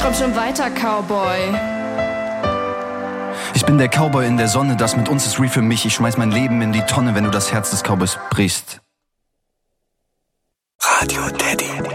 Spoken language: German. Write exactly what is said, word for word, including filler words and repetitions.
Träum schon weiter, Cowboy. Ich bin der Cowboy in der Sonne, das mit uns ist real für mich. Ich schmeiß mein Leben in die Tonne, wenn du das Herz des Cowboys brichst. Radio Daddy.